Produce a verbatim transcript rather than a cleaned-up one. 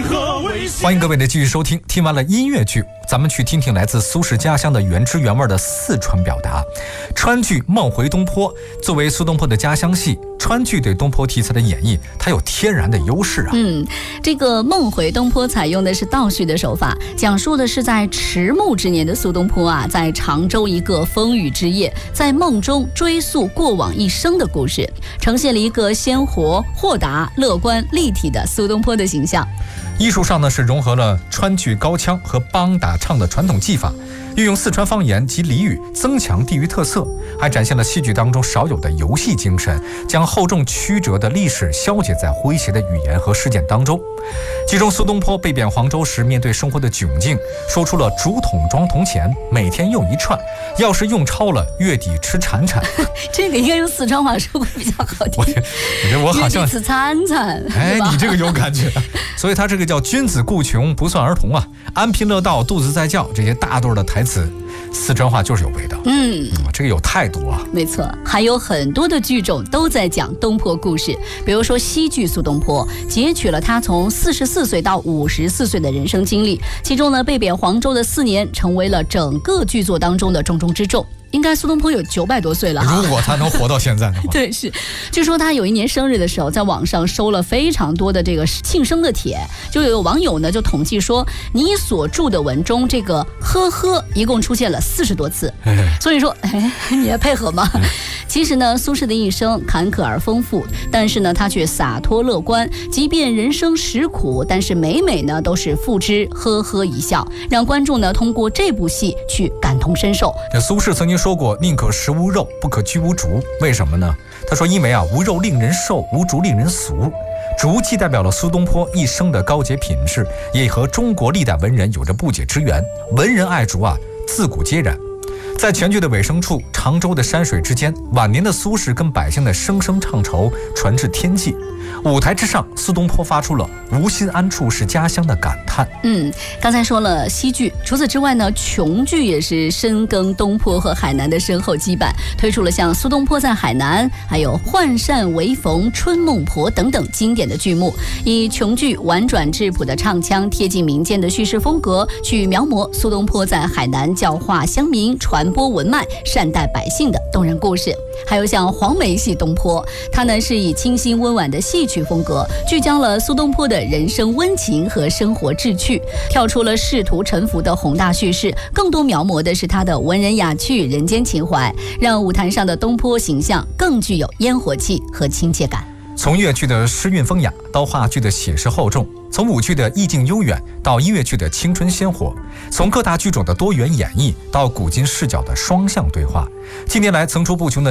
欢迎各位的继续收听。听完了音乐剧，咱们去听听来自苏轼家乡的原汁原味的四川表达。川剧《梦回东坡》作为苏东坡的家乡戏，川剧对东坡题材的演绎，它有天然的优势啊。 嗯，这个《梦回东坡》采用的是倒叙的手法，讲述的是在迟暮之年的苏东坡啊，在常州一个风雨之夜，在梦中追溯过往一生的故事，呈现了一个鲜活、豁达、乐观、立体的苏东坡的形象。 艺术上呢，是融合了川剧高腔和梆打唱的传统技法，运用四川方言及俚语，增强地域特色，还展现了戏剧当中少有的游戏精神，将厚重曲折的历史消解在诙谐的语言和事件当中。其中苏东坡被贬黄州时，面对生活的窘境，说出了竹筒装铜钱，每天用一串，要是用超了，月底吃铲铲。 这个应该用四川话说会比较好听。 我我觉得我好像吃铲铲， 哎，你这个有感觉。所以他这个叫君子固穷，不算儿童啊，安贫乐道，肚子在叫，这些大段的台词，四川话就是有味道。 嗯， 嗯这个有态度啊。 没错，还有很多的剧种都在讲东坡故事，比如说西剧《苏东坡》，截取了他从四十四岁到五十四岁的人生经历，其中呢，被贬黄州的四年成为了整个剧作当中的重中之重。应该苏东坡有九百多岁了， 如果他能活到现在的话。 对，是。据说他有一年生日的时候，在网上收了非常多的这个庆生的帖，就有网友呢就统计说，你所著的文中这个呵呵一共出现了四十多次。所以说，哎，你也配合吗？其实呢，苏轼的一生坎坷而丰富，但是呢，他却洒脱乐观，即便人生实苦，但是每每呢都是付之呵呵一笑，让观众呢通过这部戏去感同身受。 苏轼曾经说过，宁可食无肉，不可居无竹。为什么呢？他说，因为啊，无肉令人瘦，无竹令人俗。竹既代表了苏东坡一生的高洁品质，也和中国历代文人有着不解之缘。文人爱竹啊，自古皆然。在全剧的尾声处，常州的山水之间，晚年的苏轼跟百姓的声声唱酬传至天际。舞台之上，苏东坡发出了无心安处是家乡的感叹。 嗯，刚才说了西剧，除此之外呢，琼剧也是深耕东坡和海南的深厚羁绊，推出了像苏东坡在海南，还有浣扇为逢、春孟婆等等经典的剧目，以琼剧婉转质朴的唱腔，贴近民间的叙事风格，去描摹苏东坡在海南教化乡民、传播文脉、善待百姓的动人故事。还有像黄梅戏东坡，它呢是以清新温婉的戏曲风格，聚焦了苏东坡的人生温情和生活志趣，跳出了仕途沉浮的宏大叙事，更多描摹的是他的文人雅趣、人间情怀，让舞台上的东坡形象更具有烟火气和亲切感。 从越剧的诗韵风雅到话剧的写实厚重，从舞剧的意境悠远到音乐剧的青春鲜活，从各大剧种的多元演绎到古今视角的双向对话，近年来层出不穷的